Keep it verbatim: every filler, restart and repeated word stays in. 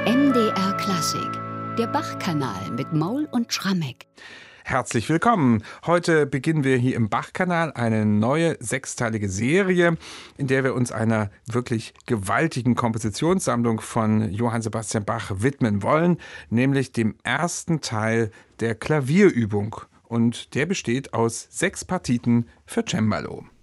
M D R Klassik, der Bach-Kanal mit Maul und Schrammeck. Herzlich willkommen. Heute beginnen wir hier im Bach-Kanal eine neue sechsteilige Serie, in der wir uns einer wirklich gewaltigen Kompositionssammlung von Johann Sebastian Bach widmen wollen, nämlich dem ersten Teil der Klavierübung. Und der besteht aus sechs Partiten für Cembalo.